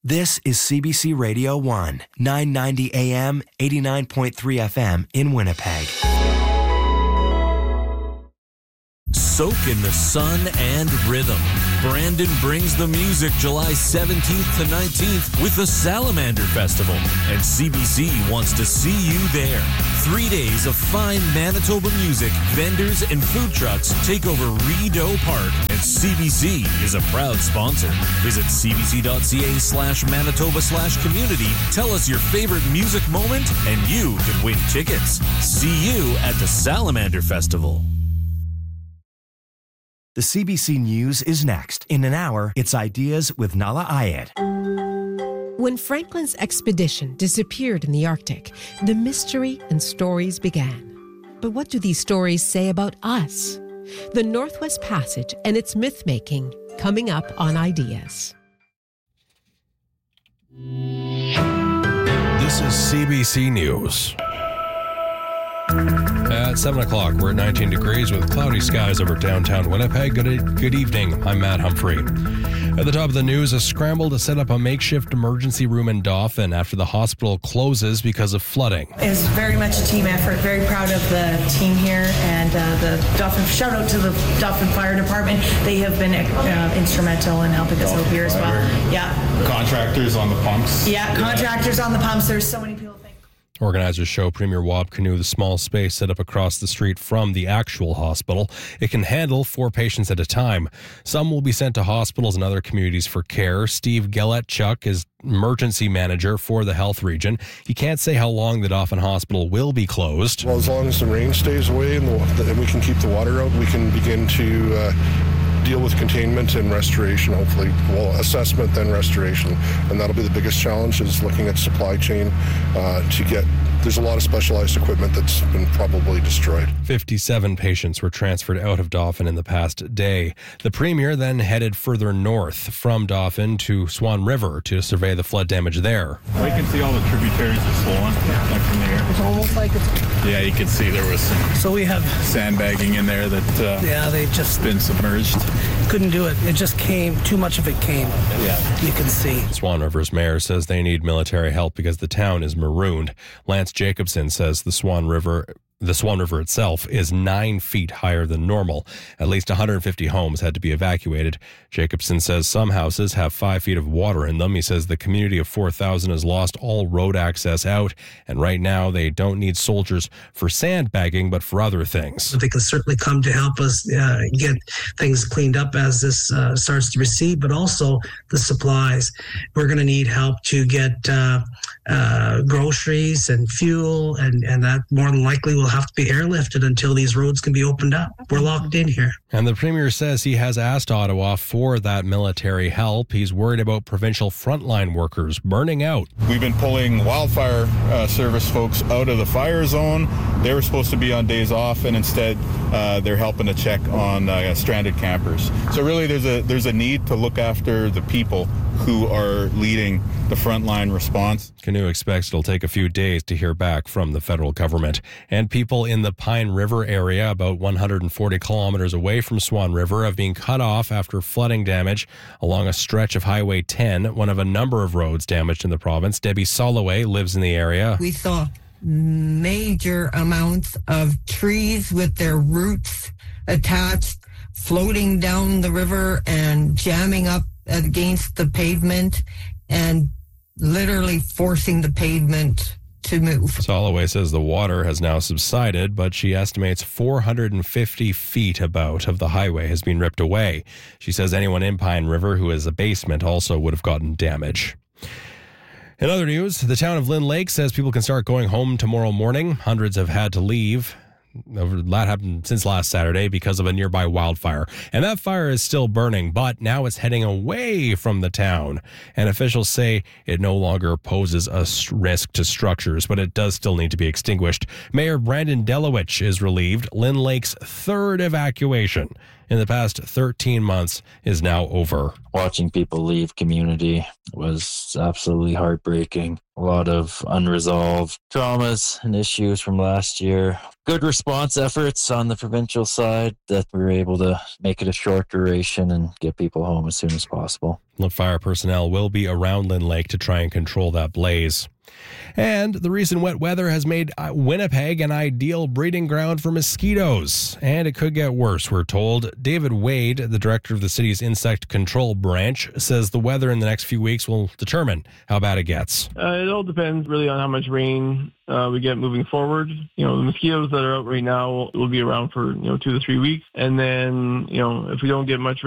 This is CBC Radio 1, 990 AM, 89.3 FM in Winnipeg. Soak in the sun and rhythm. Brandon brings the music July 17th to 19th with the Salamander Festival, and CBC wants to see you there. 3 days of fine Manitoba music, vendors, and food trucks take over Rideau Park, and CBC is a proud sponsor. Visit cbc.ca/Manitoba/community. Tell us your favorite music moment, and you could win tickets. See you at the Salamander Festival. The CBC News is next. In an hour, it's Ideas with Nala Ayed. When Franklin's expedition disappeared in the Arctic, the mystery and stories began. But what do these stories say about us? The Northwest Passage and its myth-making, coming up on Ideas. This is CBC News. At 7 o'clock, we're at 19 degrees with cloudy skies over downtown Winnipeg. Good evening. I'm Matt Humphrey. At the top of the news, a scramble to set up a makeshift emergency room in Dauphin after the hospital closes because of flooding. It's very much a team effort. Very proud of the team here and the Dauphin. Shout out to the Dauphin Fire Department. They have been instrumental in helping us out here as well. Yeah. Contractors on the pumps. Yeah, contractors on the pumps. There's so many people. Organizers show Premier Wab Kinew the small space set up across the street from the actual hospital. It can handle 4 patients at a time. Some will be sent to hospitals and other communities for care. Steve Galetchuk is emergency manager for the health region. He can't say how long the Dauphin Hospital will be closed. Well, as long as the rain stays away and we can keep the water out, we can begin to deal with containment and restoration, hopefully. Well, assessment, then restoration. And that'll be the biggest challenge, is looking at supply chain to get... There's a lot of specialized equipment that's been probably destroyed. 57 patients were transferred out of Dauphin in the past day. The Premier then headed further north from Dauphin to Swan River to survey the flood damage there. Well, you can see all the tributaries are swollen from there. It's almost like it's... Yeah, you can see there was So we have... sandbagging in there that they just... been submerged. Couldn't do it. It just came. Too much of it came. Yeah. You can see. Swan River's mayor says they need military help because the town is marooned. Lance Jacobson says the Swan River itself is 9 feet higher than normal. At least 150 homes had to be evacuated. Jacobson says some houses have 5 feet of water in them. He says the community of 4,000 has lost all road access out, and right now they don't need soldiers for sandbagging, but for other things. They can certainly come to help us get things cleaned up as this starts to recede, but also the supplies. We're going to need help to get groceries and fuel, and that more than likely will have to be airlifted until these roads can be opened up. We're locked in here. And the Premier says he has asked Ottawa for that military help. He's worried about provincial frontline workers burning out. We've been pulling wildfire service folks out of the fire zone. They were supposed to be on days off, and instead they're helping to check on stranded campers. So really there's a need to look after the people who are leading the frontline response. Kinew expects it'll take a few days to hear back from the federal government. And people in the Pine River area, about 140 kilometers away from Swan River, have been cut off after flooding damage along a stretch of Highway 10, one of a number of roads damaged in the province. Debbie Soloway lives in the area. We saw major amounts of trees with their roots attached, floating down the river and jamming up against the pavement and literally forcing the pavement to move. Soloway says the water has now subsided, but she estimates 450 feet about of the highway has been ripped away. She says anyone in Pine River who has a basement also would have gotten damage. In other news, the town of Lynn Lake says people can start going home tomorrow morning. Hundreds have had to leave. That happened since last Saturday because of a nearby wildfire. And that fire is still burning, but now it's heading away from the town. And officials say it no longer poses a risk to structures, but it does still need to be extinguished. Mayor Brandon Delowich is relieved. Lynn Lake's third evacuation in the past 13 months is now over. Watching people leave community was absolutely heartbreaking. A lot of unresolved traumas and issues from last year. Good response efforts on the provincial side that we were able to make it a short duration and get people home as soon as possible. Fire personnel will be around Lynn Lake to try and control that blaze. And the recent wet weather has made Winnipeg an ideal breeding ground for mosquitoes. And it could get worse, we're told. David Wade, the director of the city's insect control branch, says the weather in the next few weeks will determine how bad it gets. It all depends really on how much rain we get moving forward. The mosquitoes that are out right now will be around for 2 to 3 weeks. And then, if we don't get much